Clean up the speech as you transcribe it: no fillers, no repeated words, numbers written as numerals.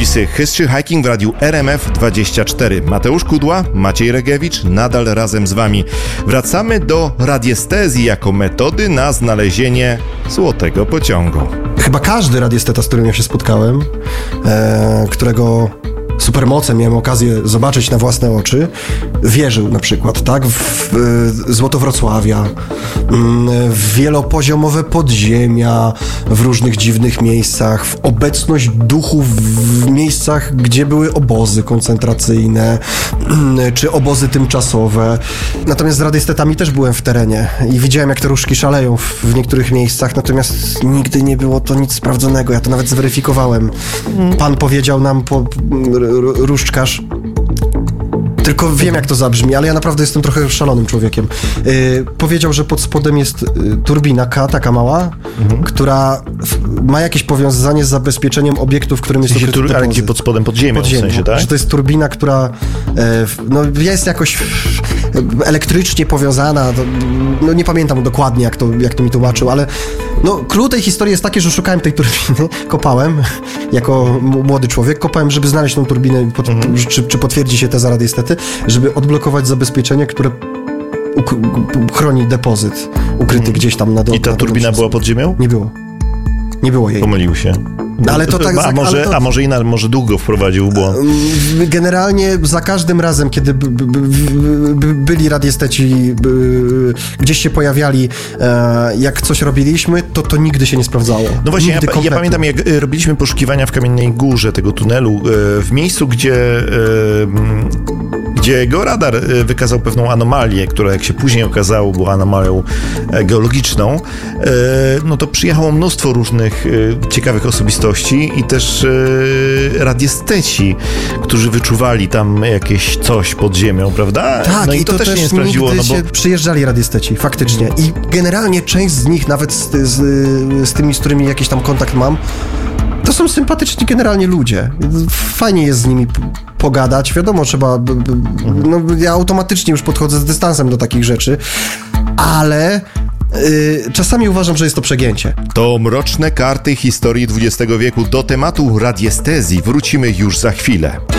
Kulisy History Hiking w radiu RMF24. Mateusz Kudła, Maciej Regiewicz, nadal razem z wami. Wracamy do radiestezji jako metody na znalezienie złotego pociągu. Chyba każdy radiesteta, z którym ja się spotkałem, którego supermoce miałem okazję zobaczyć na własne oczy, wierzył na przykład, tak, w złoto Wrocławia, w wielopoziomowe podziemia w różnych dziwnych miejscach, w obecność duchów w miejscach, gdzie były obozy koncentracyjne, czy obozy tymczasowe. Natomiast z radiestetami też byłem w terenie i widziałem, jak te różdżki szaleją w niektórych miejscach, natomiast nigdy nie było to nic sprawdzonego. Ja to nawet zweryfikowałem. Pan powiedział nam różdżkarz, tylko wiem, jak to zabrzmi, ale ja naprawdę jestem trochę szalonym człowiekiem. Powiedział, że pod spodem jest turbina K, taka mała, która ma jakieś powiązanie z zabezpieczeniem obiektu, w którym jest ukryty depozyt. Ale gdzie pod spodem? Pod ziemią, w sensie, tak? Że to jest turbina, która jest jakoś elektrycznie powiązana. No nie pamiętam dokładnie, jak to mi tłumaczył, ale clue tej historii jest takie, że szukałem tej turbiny, kopałem, jako młody człowiek, żeby znaleźć tą turbinę, czy potwierdzi się teza radiestety, żeby odblokować zabezpieczenie, które chroni depozyt ukryty gdzieś tam na dole. I ta turbina była pod ziemią? Nie było. Nie było jej. Pomylił się. Ale to tak, może długo wprowadził w błąd. Generalnie za każdym razem, kiedy byli radiesteci, gdzieś się pojawiali, jak coś robiliśmy, to nigdy się nie sprawdzało. No właśnie, ja pamiętam, jak robiliśmy poszukiwania w Kamiennej Górze tego tunelu, w miejscu, gdzie georadar wykazał pewną anomalię, która, jak się później okazało, była anomalią geologiczną, to przyjechało mnóstwo różnych ciekawych osobistości i też radiesteci, którzy wyczuwali tam jakieś coś pod ziemią, prawda? Tak, i to też się nie sprawdziło. Przyjeżdżali radiesteci, faktycznie. I generalnie część z nich, nawet z tymi, z którymi jakiś tam kontakt mam, to są sympatyczni generalnie ludzie. Fajnie jest z nimi pogadać. Wiadomo, trzeba... ja automatycznie już podchodzę z dystansem do takich rzeczy, ale... czasami uważam, że jest to przegięcie. To mroczne karty historii XX wieku. Do tematu radiestezji wrócimy już za chwilę.